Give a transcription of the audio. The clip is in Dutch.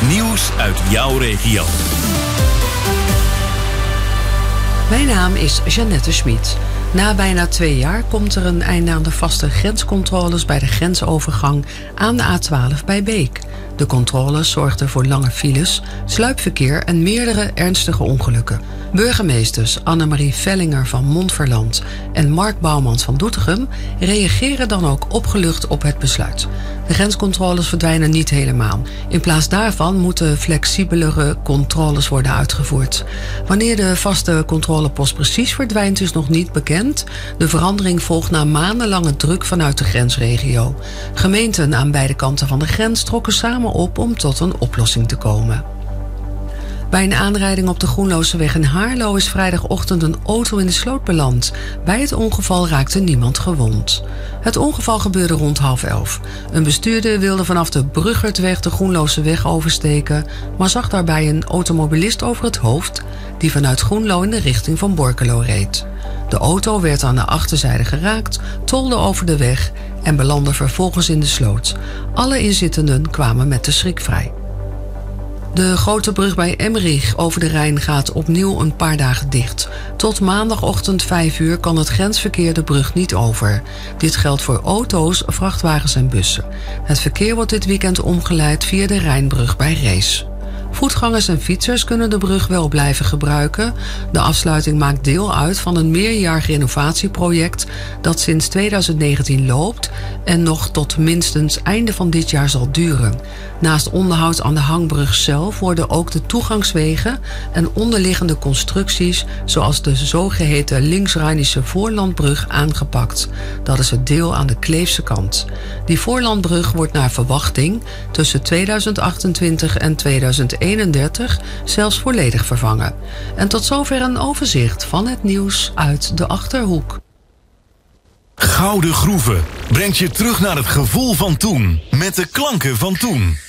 Nieuws uit jouw regio. Mijn naam is Jeannette Schmid. Na bijna 2 jaar komt er een einde aan de vaste grenscontroles bij de grensovergang aan de A12 bij Beek. De controles zorgden voor lange files, sluipverkeer en meerdere ernstige ongelukken. Burgemeesters Annemarie Vellinger van Montferland en Mark Bouwmans van Doetinchem reageren dan ook opgelucht op het besluit. De grenscontroles verdwijnen niet helemaal. In plaats daarvan moeten flexibelere controles worden uitgevoerd. Wanneer de vaste controlepost precies verdwijnt is nog niet bekend. De verandering volgt na maandenlange druk vanuit de grensregio. Gemeenten aan beide kanten van de grens trokken samen op om tot een oplossing te komen. Bij een aanrijding op de Groenloseweg in Haarlo is vrijdagochtend een auto in de sloot beland. Bij het ongeval raakte niemand gewond. Het ongeval gebeurde rond 10:30. Een bestuurder wilde vanaf de Bruggertweg de Groenloseweg oversteken, maar zag daarbij een automobilist over het hoofd die vanuit Groenlo in de richting van Borculo reed. De auto werd aan de achterzijde geraakt, tolde over de weg en belandde vervolgens in de sloot. Alle inzittenden kwamen met de schrik vrij. De grote brug bij Emmerich over de Rijn gaat opnieuw een paar dagen dicht. Tot maandagochtend 5:00 kan het grensverkeer de brug niet over. Dit geldt voor auto's, vrachtwagens en bussen. Het verkeer wordt dit weekend omgeleid via de Rijnbrug bij Rees. Voetgangers en fietsers kunnen de brug wel blijven gebruiken. De afsluiting maakt deel uit van een meerjarig renovatieproject dat sinds 2019 loopt en nog tot minstens einde van dit jaar zal duren. Naast onderhoud aan de hangbrug zelf worden ook de toegangswegen en onderliggende constructies, zoals de zogeheten Links-Rhijnische voorlandbrug, aangepakt. Dat is het deel aan de Kleefse kant. Die voorlandbrug wordt naar verwachting tussen 2028 en 2031 zelfs volledig vervangen. En tot zover een overzicht van het nieuws uit de Achterhoek. Gouden Groeven brengt je terug naar het gevoel van toen, met de klanken van toen.